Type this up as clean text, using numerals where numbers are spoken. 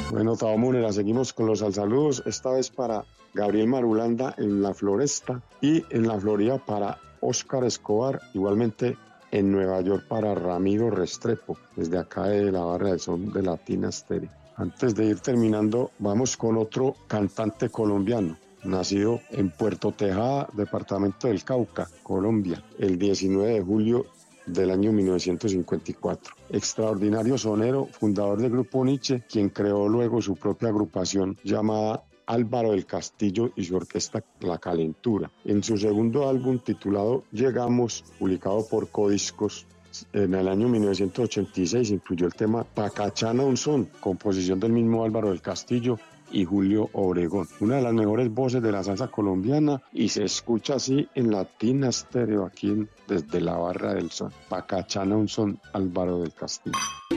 Bueno, Múnera, seguimos con los saludos, esta vez para Gabriel Marulanda en La Floresta y en la Florida para Óscar Escobar, igualmente en Nueva York para Ramiro Restrepo, desde acá de la barra de son de Latina Stereo. Antes de ir terminando, vamos con otro cantante colombiano, nacido en Puerto Tejada, departamento del Cauca, Colombia, el 19 de julio del año 1954. Extraordinario sonero, fundador del grupo Nietzsche, quien creó luego su propia agrupación llamada Álvaro del Castillo y su orquesta La Calentura. En su segundo álbum titulado Llegamos, publicado por Codiscos, en el año 1986 incluyó el tema Pacachana un son, composición del mismo Álvaro del Castillo y Julio Obregón, una de las mejores voces de la salsa colombiana, y se escucha así en Latina Stereo aquí desde la barra del son. Pacachana un son, Álvaro del Castillo.